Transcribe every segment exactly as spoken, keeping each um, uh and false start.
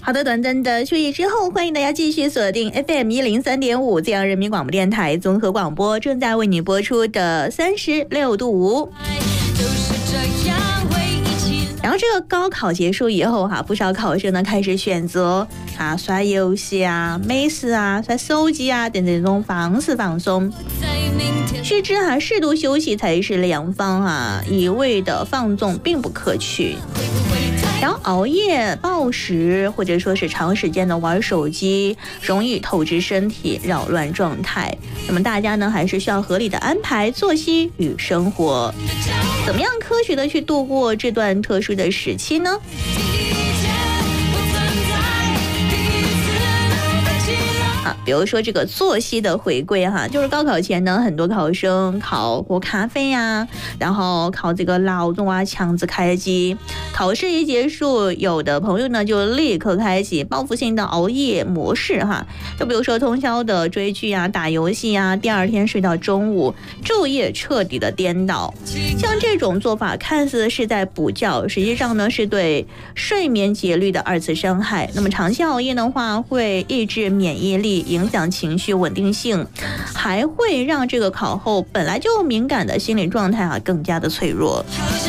好的，短暂的休息之后，欢迎大家继续锁定 F M 一零三点五，这样人民广播电台综合广播正在为你播出的三十六度五。然后这个高考结束以后哈，不少考生呢开始选择啊刷游戏啊、美食啊、刷手机啊等这种方式放松。须知哈，适度休息才是良方啊，一味的放纵并不可取。然后熬夜、暴食或者说是长时间的玩手机，容易透支身体，扰乱状态。那么大家呢，还是需要合理的安排作息与生活。怎么样科学的去度过这段特殊的时期呢？啊，比如说这个作息的回归哈，就是高考前呢，很多考生考过咖啡呀、啊，然后考这个劳动啊，强制开机。考试一结束，有的朋友呢就立刻开启报复性的熬夜模式哈，就比如说通宵的追剧啊、打游戏啊，第二天睡到中午，昼夜彻底的颠倒。像这种做法看似是在补觉，实际上呢是对睡眠节律的二次伤害。那么长期熬夜的话，会抑制免疫力，影响情绪稳定性，还会让这个考后本来就敏感的心理状态啊更加的脆弱。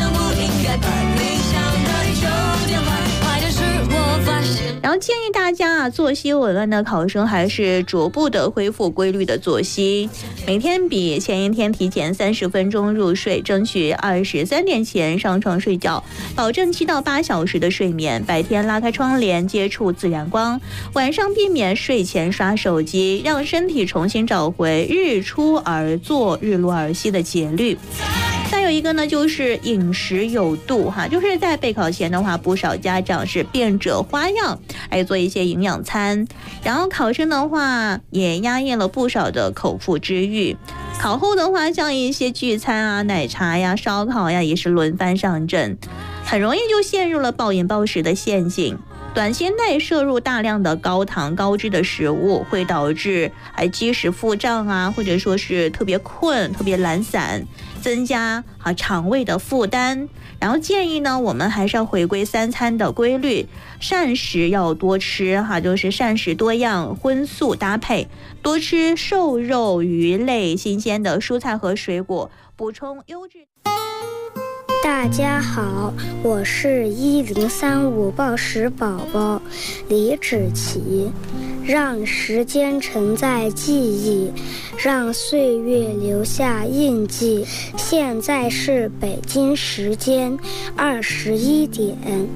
然后建议大家啊，作息紊乱的考生还是逐步的恢复规律的作息，每天比前一天提前三十分钟入睡，争取二十三点前上床睡觉，保证七到八小时的睡眠。白天拉开窗帘，接触自然光，晚上避免睡前刷手机，让身体重新找回日出而作、日落而息的节律。再有一个呢，就是饮食有度哈，就是在备考前的话，不少家长是变着花样来做一些营养餐，然后考生的话也压抑了不少的口腹之欲。考后的话，像一些聚餐啊、奶茶呀、烧烤呀，也是轮番上阵，很容易就陷入了暴饮暴食的陷阱。短期内摄入大量的高糖高脂的食物，会导致还积食腹胀啊，或者说是特别困、特别懒散，增加啊肠胃的负担。然后建议呢，我们还是要回归三餐的规律，膳食要多吃哈，就是膳食多样，荤素搭配，多吃瘦肉、鱼类、新鲜的蔬菜和水果，补充优质。 大家好，我是一零三五报时宝宝李芷琪。让时间承载记忆，让岁月留下印记。现在是北京时间二十一点。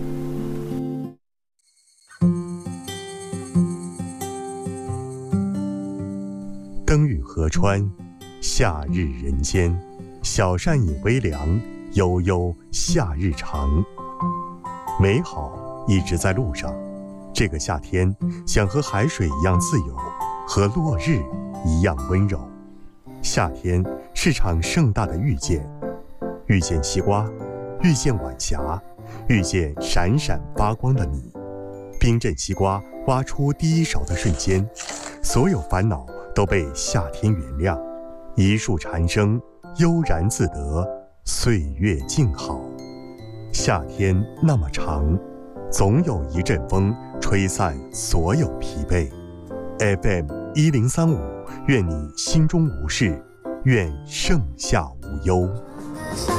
灯雨河川，夏日人间，小扇饮微凉，悠悠夏日长。美好一直在路上，这个夏天想和海水一样自由，和落日一样温柔。夏天是场盛大的遇见，遇见西瓜，遇见晚霞，遇见闪闪发光的你。冰镇西瓜挖出第一勺的瞬间，所有烦恼都被夏天原谅，一树蝉声悠然自得，岁月静好。夏天那么长，总有一阵风吹散所有疲惫。 F M 一零三五，愿你心中无事，愿盛夏无忧。